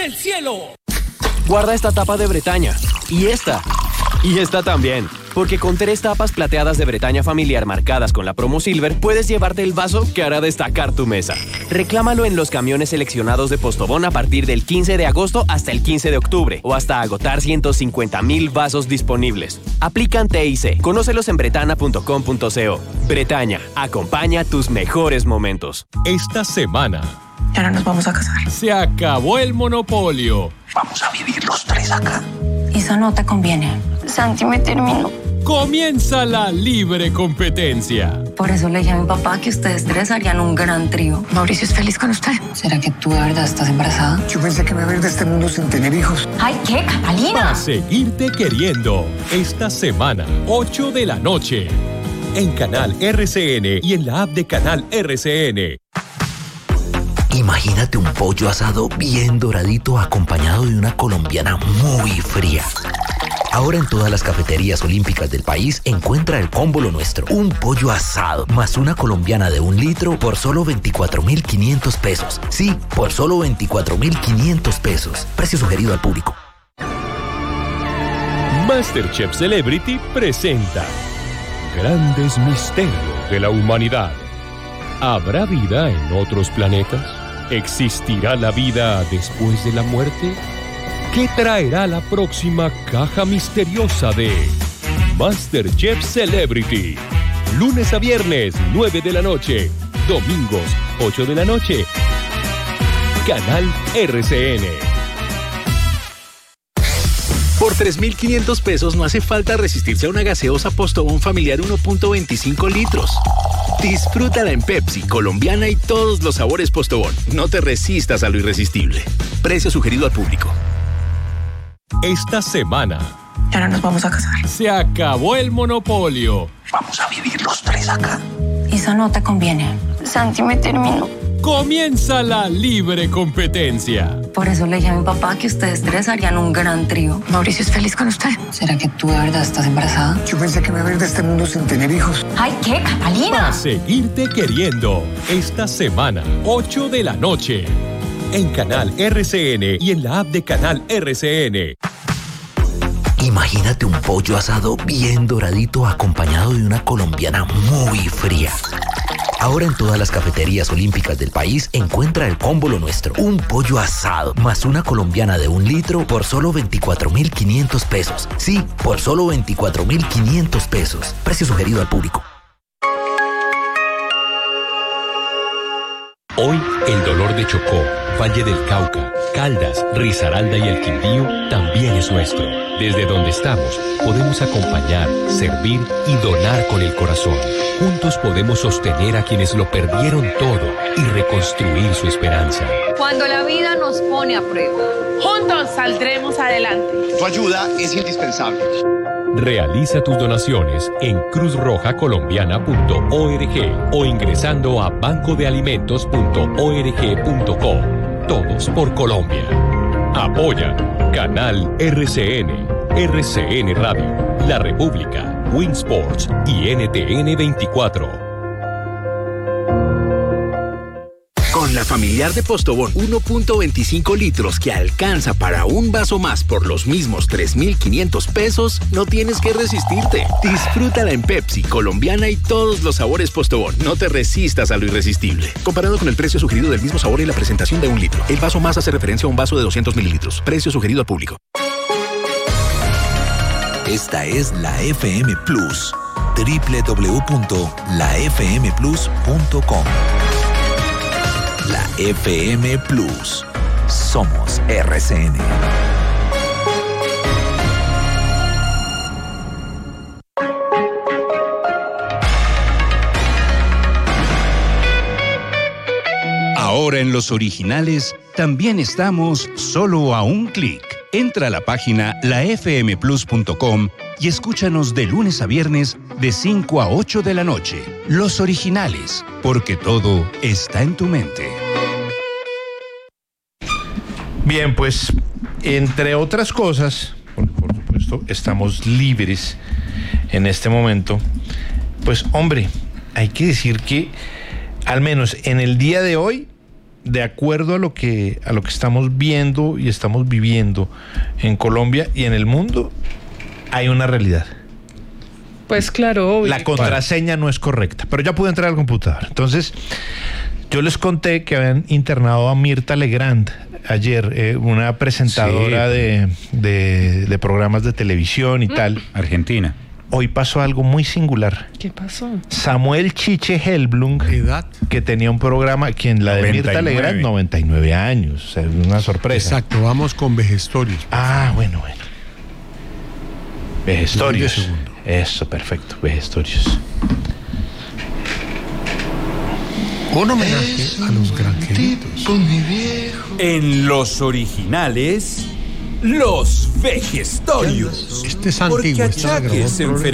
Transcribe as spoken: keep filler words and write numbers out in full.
del cielo. Guarda esta tapa de Bretaña. Y esta. Y esta también. Porque con tres tapas plateadas de Bretaña familiar marcadas con la promo Silver, puedes llevarte el vaso que hará destacar tu mesa. Reclámalo en los camiones seleccionados de Postobón a partir del quince de agosto hasta el quince de octubre o hasta agotar ciento cincuenta mil vasos disponibles. Aplican T I C. Conócelos en bretana punto com punto co. Bretaña, acompaña tus mejores momentos. Esta semana. Ya no nos vamos a casar. Se acabó el monopolio. Vamos a vivir los tres acá. Eso no te conviene. Santi me terminó. Comienza la libre competencia. Por eso le dije a mi papá que ustedes tres harían un gran trío. Mauricio es feliz con usted. ¿Será que tú de verdad estás embarazada? Yo pensé que me iba a ir de este mundo sin tener hijos. ¡Ay, qué, Catalina! A seguirte queriendo. Esta semana, ocho de la noche. En Canal R C N y en la app de Canal R C N. Imagínate un pollo asado bien doradito acompañado de una colombiana muy fría. Ahora en todas las cafeterías olímpicas del país encuentra el combo Lo Nuestro. Un pollo asado más una colombiana de un litro por solo veinticuatro mil quinientos pesos. Sí, por solo veinticuatro mil quinientos pesos. Precio sugerido al público. MasterChef Celebrity presenta Grandes Misterios de la Humanidad. ¿Habrá vida en otros planetas? ¿Existirá la vida después de la muerte? ¿Qué traerá la próxima caja misteriosa de MasterChef Celebrity? Lunes a viernes, nueve de la noche. Domingos, ocho de la noche. Canal R C N. Por tres mil quinientos pesos no hace falta resistirse a una gaseosa Postobón familiar uno punto veinticinco litros. Disfrútala en Pepsi, colombiana y todos los sabores Postobón. No te resistas a lo irresistible. Precio sugerido al público. Esta semana. Ya no nos vamos a casar. Se acabó el monopolio. Vamos a vivir los tres acá. Eso no te conviene. Santi me terminó. Comienza la libre competencia. Por eso le dije a mi papá que ustedes tres harían un gran trío. Mauricio es feliz con usted. ¿Será que tú de verdad estás embarazada? Yo pensé que me iba a ir de este mundo sin tener hijos. ¡Ay, qué, Catalina! A seguirte queriendo. Esta semana, ocho de la noche. En Canal R C N y en la app de Canal R C N. Imagínate un pollo asado bien doradito acompañado de una colombiana muy fría. Ahora en todas las cafeterías olímpicas del país encuentra el combo Lo Nuestro. Un pollo asado más una colombiana de un litro por solo veinticuatro mil quinientos pesos. Sí, por solo veinticuatro mil quinientos pesos. Precio sugerido al público. Hoy, el dolor de Chocó, Valle del Cauca, Caldas, Risaralda y el Quindío también es nuestro. Desde donde estamos, podemos acompañar, servir y donar con el corazón. Juntos podemos sostener a quienes lo perdieron todo y reconstruir su esperanza. Cuando la vida nos pone a prueba, juntos saldremos adelante. Tu ayuda es indispensable. Realiza tus donaciones en cruz roja colombiana punto org o ingresando a banco de alimentos punto org punto co. Todos por Colombia. Apoya Canal R C N, R C N Radio, La República, Winsports y N T N veinticuatro. Con la familiar de Postobón uno punto veinticinco litros que alcanza para un vaso más por los mismos tres mil quinientos pesos, no tienes que resistirte. Disfrútala en Pepsi, colombiana y todos los sabores Postobón. No te resistas a lo irresistible. Comparado con el precio sugerido del mismo sabor y la presentación de un litro, el vaso más hace referencia a un vaso de doscientos mililitros. Precio sugerido al público. Esta es la F M Plus. doble u doble u doble u punto la f m plus punto com. La F M Plus. Somos R C N. Ahora en los originales también estamos solo a un clic. Entra a la página la f m plus punto com y escúchanos de lunes a viernes de cinco a ocho de la noche. Los originales, porque todo está en tu mente. Bien, pues, entre otras cosas, por, por supuesto, estamos libres en este momento. Pues, hombre, hay que decir que, al menos en el día de hoy, de acuerdo a lo que a lo que estamos viendo y estamos viviendo en Colombia y en el mundo, hay una realidad. Pues claro, obvio. La contraseña no es correcta, pero ya pude entrar al computador. Entonces, yo les conté que habían internado a Mirta Legrand ayer, eh, una presentadora sí. de, de, de programas de televisión y mm. tal. Argentina. Hoy pasó algo muy singular. ¿Qué pasó? Samuel Chiche Helblum, edad, que tenía un programa, quien la de noventa y nueve. Mirta Legrand, noventa y nueve años, o sea, una sorpresa. Exacto, vamos con Vejestorios. Ah, bueno, bueno. Vejestorios. Eso, perfecto, Vejestorios. Un homenaje a los granjeritos. En los originales, los Vejestorios. Este es antiguo. Porque achaques,